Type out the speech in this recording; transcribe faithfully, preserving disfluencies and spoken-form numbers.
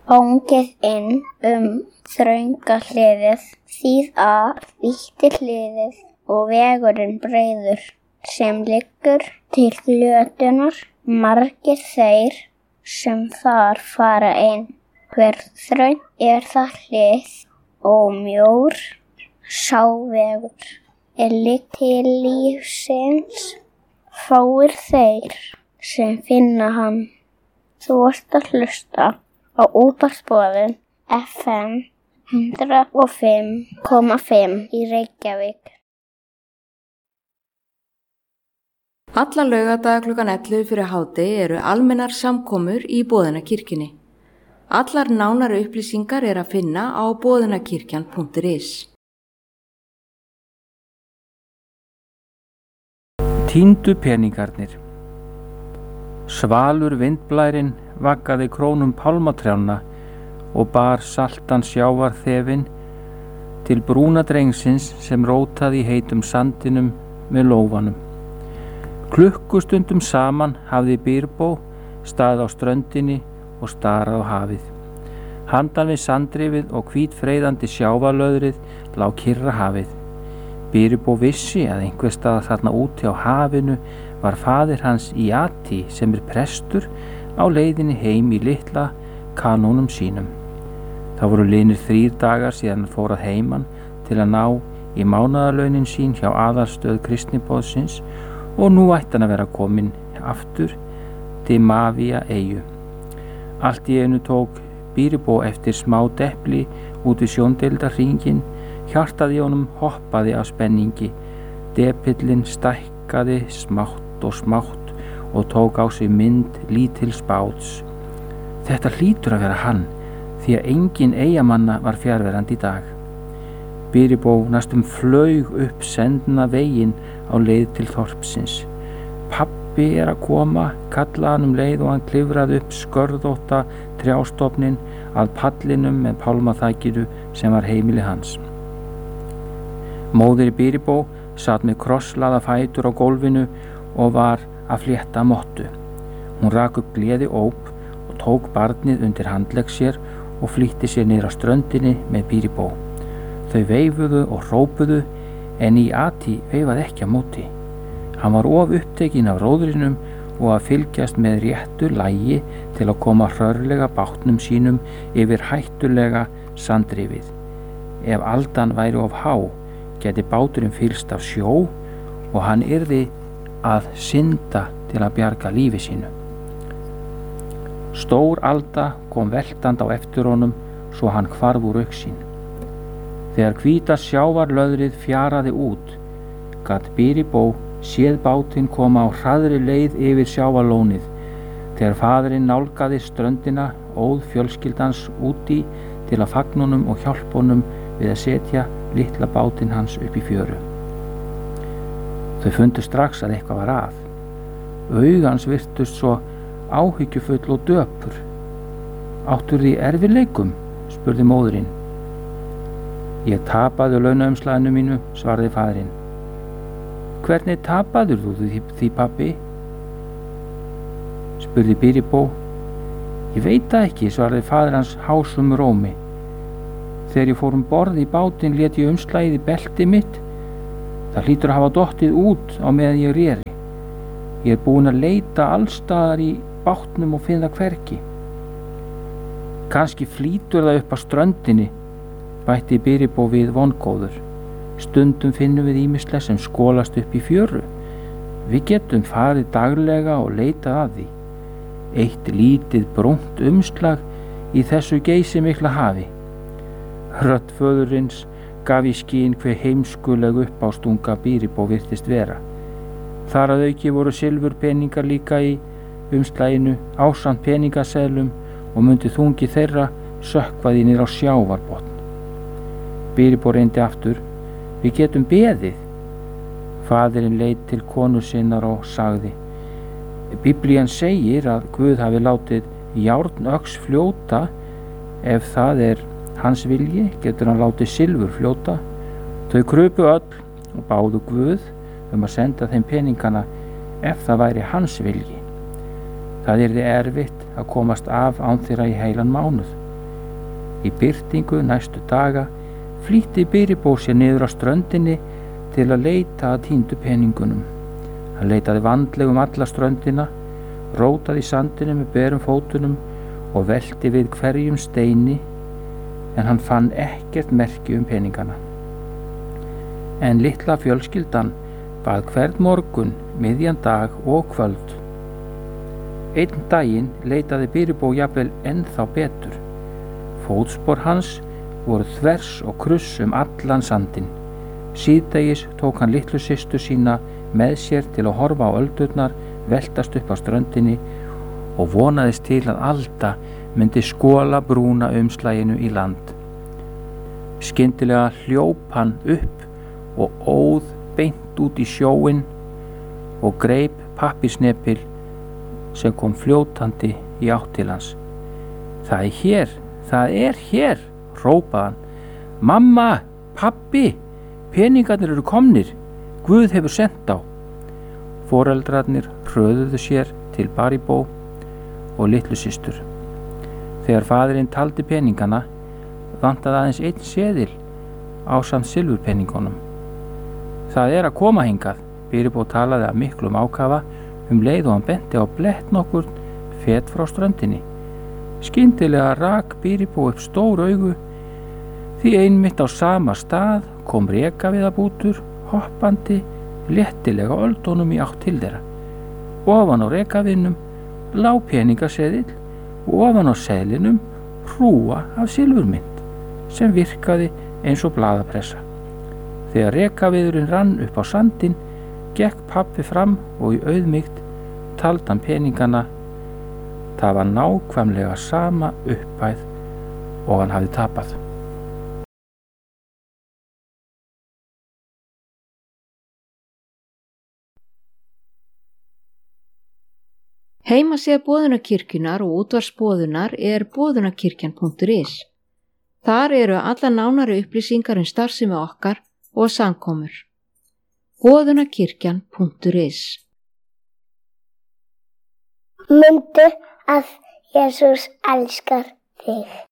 fangið inn um þrönga hliðið, þýð að vítti hliðið og vegurinn breiður sem liggur til glötunar, margir þeir sem þar fara inn. Hver þröng er það hlið og mjór sá vegur er ligg til lífsins, fáir þeir sem finna hann. Þú ert að hlusta á útvarpsboðun F M hundrað og fimm komma fimm í Reykjavík. Alla laugardaga klukkan ellefu fyrir hádegi eru almennar samkomur í Boðunarkirkjunni. Allar nánari upplýsingar er að finna á boðunarkirkjan punktur is. Týndu peningarnir. Svalur vindblærinn vaggaði krónum pálmatrjánna og bar saltan sjávarþefinn til brúna drengsins sem rótaði í heitum sandinum með lófanum. Klukkustundum saman hafði Bírbó staðið á ströndinni og starað á hafið. Handan við sandrifið og hvítfreyðandi sjávarlöðrið lá kyrra hafið. Bírbó vissi að einhver staðar þarna úti á hafinu var faðir hans Iati sem er prestur á leiðinni heim í litla kanónum sínum. Það voru liðnir þrír dagar síðan hann fór að heiman til að ná í mánaðarlaunin sín hjá aðalstöð kristniboðsins og nú ætti hann að vera kominn aftur til Mavia eyju. Allt í einu tók Bírbó eftir smá depli út við sjóndeildarhringinn, hjartað í honum hoppaði af spenningi, depillinn stækkaði smátt og smátt og tók á sig mynd lítils báts. Þetta hlýtur að vera hann, því að engin eyjamanna var fjarverandi í dag. Bírbó næstum flaug upp sendna veginn á leið til þorpsins. Pabbi er að koma, kallaði hann um leið og hann klifraði upp skörðótta trjástofnin að pallinum með pálmaþakinu sem var heimili hans. Móðir Bírbó sat með krosslaða fætur á gólfinu og var að flétta mottu. Hún rak upp gleði óp og tók barnið undir handlegg sér og flýtti sér niður á ströndinni með Bírbó. Þau veifuðu og hrópuðu en Iati veifaði ekki á móti. Hann var of upptekinn af róðrinum og að fylgjast með réttu lagi til að koma hrörlega bátnum sínum yfir hættulega sandrifið. Ef aldan væri of há, gæti báturinn fylgst af sjó og hann yrði að synda til að bjarga lífi sínu. Stór alda kom veltand á eftir honum svo hann hvarf úr augsýn. Þegar hvíta sjávarlöðrið fjaraði út, gat Bírbó séð bátinn koma á hraðri leið yfir sjávarlónið. Þegar faðirinn nálgaði ströndina óð fjölskyldans úti til að fagna honum og hjálpa honum við að setja litla bátinn hans upp í fjöru. Þau fundu strax að eitthvað var að. Augu hans virtust svo áhyggjufull og döpur. Áttur því erfiðleikum? Spurði móðurinn. Ég tapaði launaumslaginu mínu, svaraði faðirinn. Hvernig tapaður þú því, því pabbi? Spurði Bírbó. Ég veit það ekki, svaraði faðir hans hásum rómi. Þegar ég fór um borð í bátinn lét ég umslagið í belti mitt. Það hlýtur að hafa dottið út á meðan ég réri. Ég er búinn að leita allstaðar í bátnum og finna hvergi. Kannski flýtur það upp á ströndinni, bætti Bírbó við vongóður. Stundum finnum við ýmislegt sem skolast upp í fjöru. Við getum farið daglega og leitað að því. Eitt lítið brúnt umslag í þessu geysimikla hafi. Rödd föðurins gaf í skyn hve heimskuleg uppástunga Bírbó virtist vera. Þar að auki voru silfurpeningar líka í umslaginu ásamt peningaseðlum og mundi þungi þeirra sökkvaði niður á sjávarbotn. Bírbó reyndi aftur. Við getum beðið. Faðirinn leit til konu sinnar og sagði: Biblían segir að Guð hafi látið járnöx fljóta. Ef það er hans vilji, getur hann látið silfur fljóta. Þau krupu öll og báðu Guð um að senda þeim peningana ef það væri hans vilji. Það yrði erfitt að komast af án þeirra í heilan mánuð. Í birtingu næstu daga flýtti Bíribo sér niður á ströndinni til að leita að týndu peningunum. Hann leitaði vandlega um alla ströndina, rótaði í sandinu með berum fótunum og velti við hverjum steini, en hann fann ekkert merki um peningana. En litla fjölskyldan bað hvern morgun, miðjan dag og kvöld. Einn daginn leitaði Bíribo jafnvel ennþá betur. Fótspor hans voru þvers og kruss um allan sandinn. Síðdegis tók hann litlu systur sína með sér til að horfa á öldurnar veltast upp á ströndinni og vonaðist til að Alda myndi skola brúna umslaginu í land. Skyndilega hljóp hann upp og óð beint út í sjóinn og greip pappírsnepil sem kom fljótandi í átt til hans. Það er hér, það er hér, hrópaði hann. Mamma, pappi, peningarnir eru komnir, Guð hefur sendt á. Foreldrarnir hröðuðu sér til Bíribo og litlu systur. Þegar faðirinn taldi peningana, vantaði aðeins einn seðil ásamt silfurpeningunum. Það er að koma hingað, Bíribo talaði af miklum ákafa um leið og hann benti á blett nokkur fet frá ströndinni. Skyndilega rak Bíribo upp stór augu, því einmitt á sama stað kom rekaviðabútur hoppandi léttilega öldunum í átt til þeirra. Ofan á rekaviðnum lá peningaseðill og ofan á seðlinum hrúga af silfurmynt sem virkaði eins og blaðapressa. Þegar rekaviðurinn rann upp á sandinn, gekk pabbi fram og í auðmýkt taldi hann peningana. Það var nákvæmlega sama upphæð og hann hafði tapað. Heimasíða Boðunarkirkjunnar og útvarpsboðunar er boðunarkirkjan punktur is. Þar eru allar nánari upplýsingar um starfsemi okkar og samkomur. boðunarkirkjan punktur is. Mundu að Jesús elskar þig.